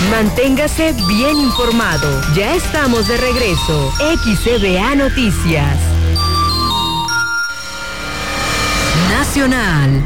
Manténgase bien informado. Ya estamos de regreso. XCBA Noticias. Nacional.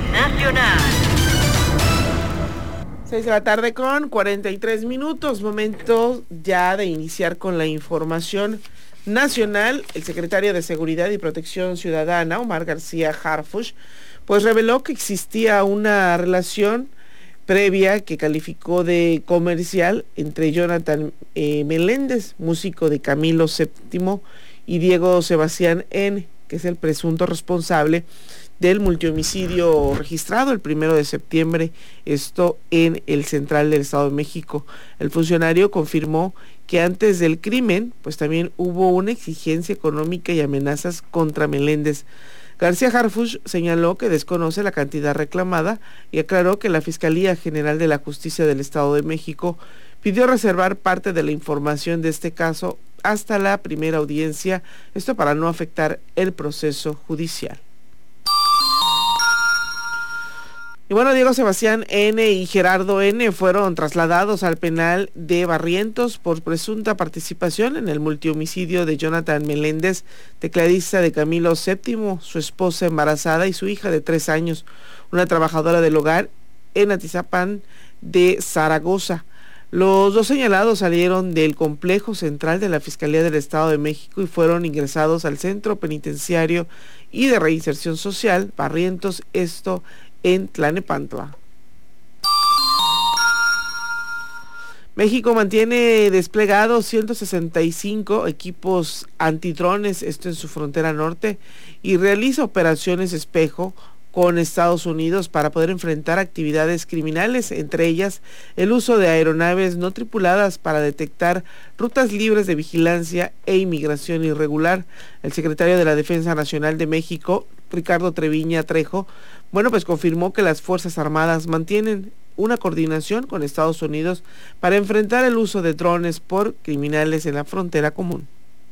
6 de la tarde con 43 minutos. Momento ya de iniciar con la información nacional. El secretario de Seguridad y Protección Ciudadana, Omar García Harfuch, pues reveló que existía una relación previa que calificó de comercial entre Jonathan Meléndez, músico de Camilo VII, y Diego Sebastián N., que es el presunto responsable del multihomicidio registrado el 1 de septiembre, esto en el Central del Estado de México. El funcionario confirmó que antes del crimen, pues también hubo una exigencia económica y amenazas contra Meléndez. García Harfuch señaló que desconoce la cantidad reclamada y aclaró que la Fiscalía General de la Justicia del Estado de México pidió reservar parte de la información de este caso hasta la primera audiencia, esto para no afectar el proceso judicial. Y bueno, Diego Sebastián N. y Gerardo N. fueron trasladados al penal de Barrientos por presunta participación en el multihomicidio de Jonathan Meléndez, tecladista de Camilo VII, su esposa embarazada y su hija de 3 años, una trabajadora del hogar en Atizapán de Zaragoza. Los dos señalados salieron del complejo central de la Fiscalía del Estado de México y fueron ingresados al Centro Penitenciario y de Reinserción Social Barrientos, esto en Tlalnepantla. México mantiene desplegados 165 equipos antidrones, esto en su frontera norte, y realiza operaciones espejo con Estados Unidos para poder enfrentar actividades criminales, entre ellas el uso de aeronaves no tripuladas para detectar rutas libres de vigilancia e inmigración irregular. El secretario de la Defensa Nacional de México, Ricardo Treviña Trejo, pues confirmó que las Fuerzas Armadas mantienen una coordinación con Estados Unidos para enfrentar el uso de drones por criminales en la frontera común.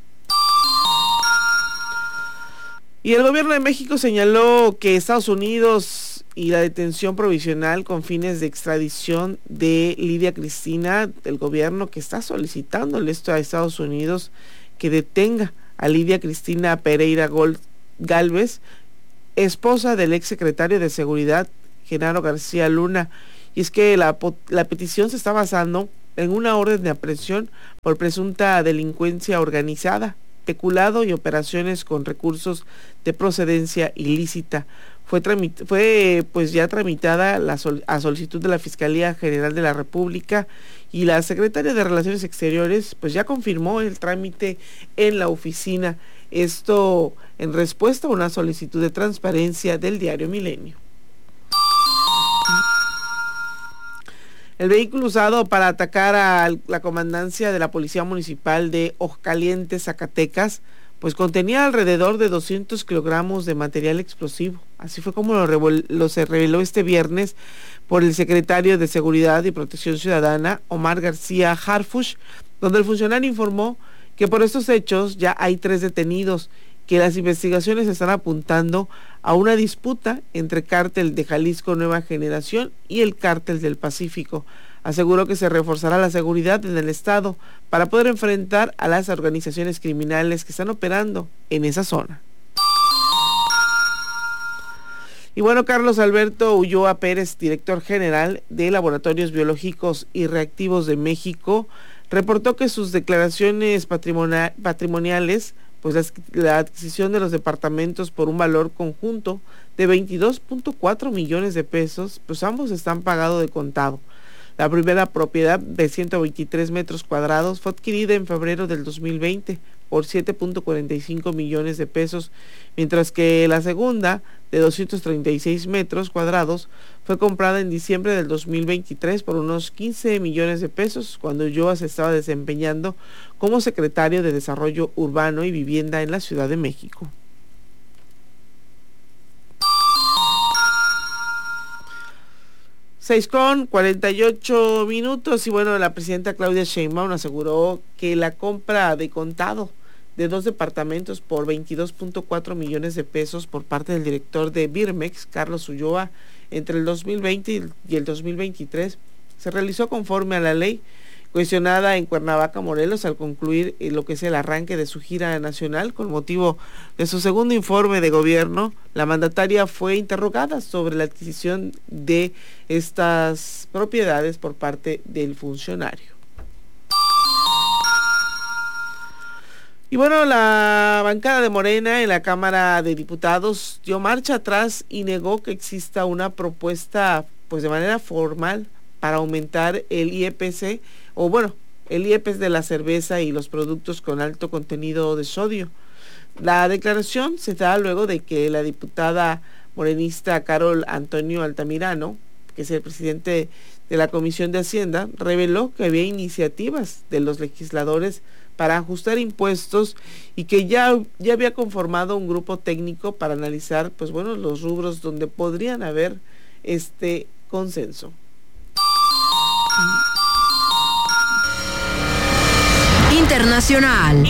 Y el gobierno de México señaló que Estados Unidos y la detención provisional con fines de extradición de Lidia Cristina, del gobierno que está solicitándole esto a Estados Unidos, que detenga a Lidia Cristina Pereira Gálvez, esposa del exsecretario de Seguridad, Genaro García Luna. Y es que la petición se está basando en una orden de aprehensión por presunta delincuencia organizada, peculado y operaciones con recursos de procedencia ilícita. Fue ya tramitada a solicitud de la Fiscalía General de la República, y la secretaria de Relaciones Exteriores pues ya confirmó el trámite en la oficina, esto en respuesta a una solicitud de transparencia del diario Milenio. El vehículo usado para atacar a la comandancia de la Policía Municipal de Ojcaliente, Zacatecas, pues contenía alrededor de 200 kilogramos de material explosivo. Así fue como se reveló este viernes por el secretario de Seguridad y Protección Ciudadana, Omar García Harfuch, donde el funcionario informó que por estos hechos ya hay 3 detenidos, que las investigaciones están apuntando a una disputa entre Cártel de Jalisco Nueva Generación y el Cártel del Pacífico. Aseguró que se reforzará la seguridad en el estado para poder enfrentar a las organizaciones criminales que están operando en esa zona. Y bueno, Carlos Alberto Ulloa Pérez, director general de Laboratorios Biológicos y Reactivos de México, reportó que sus declaraciones patrimoniales, pues la adquisición de los departamentos por un valor conjunto de 22.4 millones de pesos, pues ambos están pagados de contado. La primera propiedad de 123 metros cuadrados fue adquirida en febrero del 2020 por 7.45 millones de pesos, mientras que la segunda, de 236 metros cuadrados, fue comprada en diciembre del 2023 por unos 15 millones de pesos, cuando Ulloa se estaba desempeñando como secretario de Desarrollo Urbano y Vivienda en la Ciudad de México. Seis con 48 minutos y bueno, la presidenta Claudia Sheinbaum aseguró que la compra de contado de 2 departamentos por 22.4 millones de pesos por parte del director de Birmex, Carlos Ulloa, entre el 2020 y el 2023 se realizó conforme a la ley Cuestionada en Cuernavaca, Morelos, al concluir lo que es el arranque de su gira nacional con motivo de su segundo informe de gobierno, la mandataria fue interrogada sobre la adquisición de estas propiedades por parte del funcionario. Y bueno, la bancada de Morena en la Cámara de Diputados dio marcha atrás y negó que exista una propuesta, pues de manera formal, para aumentar el IEPC, o bueno, el IEPS de la cerveza y los productos con alto contenido de sodio. La declaración se da luego de que la diputada morenista Carol Antonio Altamirano, que es el presidente de la Comisión de Hacienda, reveló que había iniciativas de los legisladores para ajustar impuestos y que ya había conformado un grupo técnico para analizar, pues bueno, los rubros donde podrían haber este consenso. Internacional.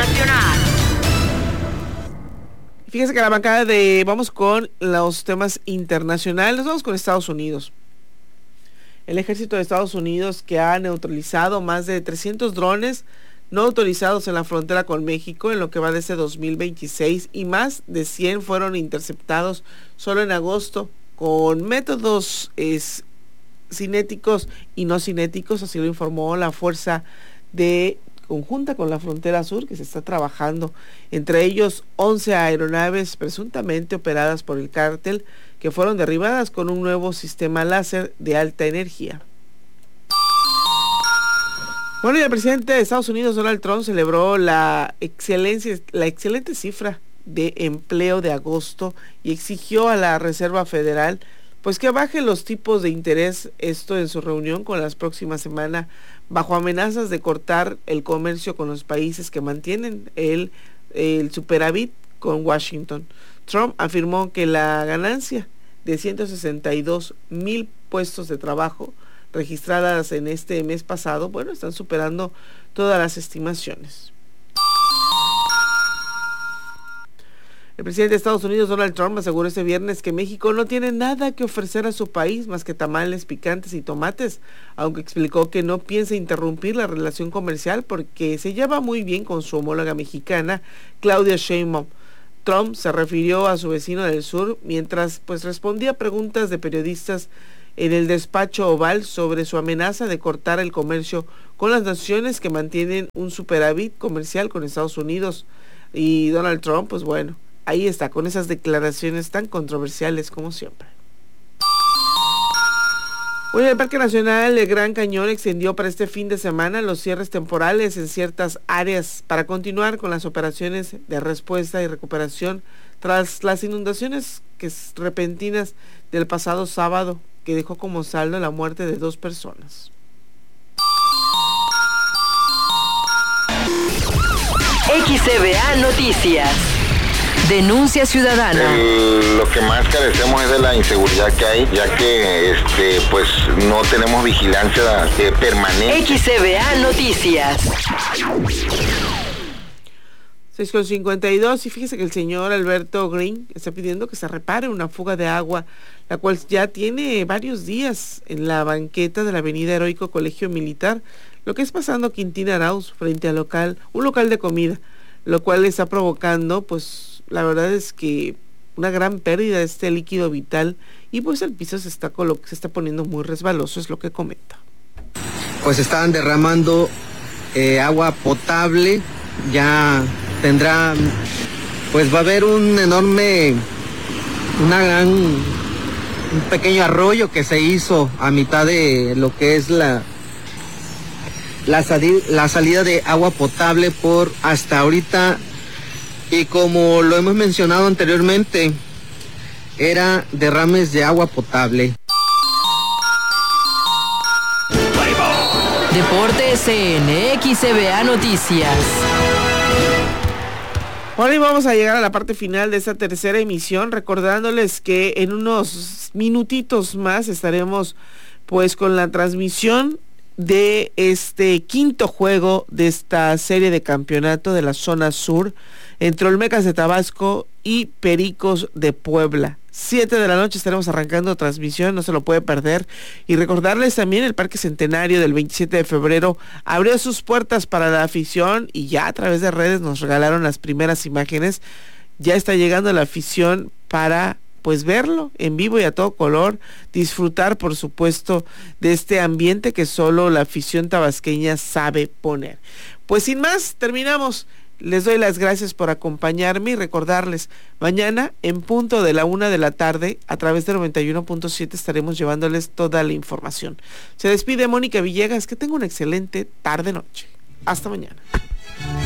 Fíjense que vamos con los temas internacionales, vamos con Estados Unidos. El ejército de Estados Unidos, que ha neutralizado más de 300 drones no autorizados en la frontera con México en lo que va de ese 2026, y más de 100 fueron interceptados solo en agosto con métodos cinéticos y no cinéticos, así lo informó la Fuerza de Conjunta con la Frontera Sur, que se está trabajando, entre ellos 11 aeronaves presuntamente operadas por el cártel, que fueron derribadas con un nuevo sistema láser de alta energía. Bueno, y el presidente de Estados Unidos, Donald Trump, celebró la excelente cifra de empleo de agosto y exigió a la Reserva Federal pues que baje los tipos de interés, esto en su reunión con la próxima semana, bajo amenazas de cortar el comercio con los países que mantienen el superávit con Washington. Trump afirmó que la ganancia de 162,000 puestos de trabajo registradas en este mes pasado, bueno, están superando todas las estimaciones. El presidente de Estados Unidos, Donald Trump, aseguró este viernes que México no tiene nada que ofrecer a su país más que tamales picantes y tomates, aunque explicó que no piensa interrumpir la relación comercial porque se lleva muy bien con su homóloga mexicana, Claudia Sheinbaum. Trump se refirió a su vecino del sur mientras pues respondía a preguntas de periodistas en el despacho Oval sobre su amenaza de cortar el comercio con las naciones que mantienen un superávit comercial con Estados Unidos. Y Donald Trump, pues bueno, ahí está, con esas declaraciones tan controversiales como siempre. Bueno, el Parque Nacional del Gran Cañón extendió para este fin de semana los cierres temporales en ciertas áreas para continuar con las operaciones de respuesta y recuperación tras las inundaciones repentinas del pasado sábado, que dejó como saldo la muerte de 2 personas. XCBA Noticias. Denuncia ciudadana. Lo que más carecemos es de la inseguridad que hay, ya que pues no tenemos vigilancia permanente. XCBA Noticias. 6:52, y fíjese que el señor Alberto Green está pidiendo que se repare una fuga de agua, la cual ya tiene varios días en la banqueta de la avenida Heroico Colegio Militar, lo que es pasando Quintín Arauz, frente al un local de comida, lo cual está provocando, pues la verdad es que una gran pérdida de este líquido vital, y pues el piso se está poniendo muy resbaloso, es lo que comenta. Pues estaban derramando agua potable, ya tendrá, pues va a haber un pequeño arroyo que se hizo a mitad de lo que es la salida de agua potable por hasta ahorita, y como lo hemos mencionado anteriormente, era derrames de agua potable. Deportes en XCBA Noticias. Bueno, y vamos a llegar a la parte final de esta tercera emisión, recordándoles que en unos minutitos más estaremos pues con la transmisión de este quinto juego de esta serie de campeonato de la zona sur entre Olmecas de Tabasco y Pericos de Puebla. 7 de la noche estaremos arrancando transmisión, no se lo puede perder. Y recordarles también, el Parque Centenario del 27 de febrero abrió sus puertas para la afición y ya a través de redes nos regalaron las primeras imágenes. Ya está llegando la afición para pues verlo en vivo y a todo color, disfrutar por supuesto de este ambiente que solo la afición tabasqueña sabe poner. Pues sin más, terminamos. Les doy las gracias por acompañarme y recordarles, mañana en punto de la 1 de la tarde, a través del 91.7 estaremos llevándoles toda la información. Se despide Mónica Villegas, que tenga una excelente tarde-noche. Hasta mañana.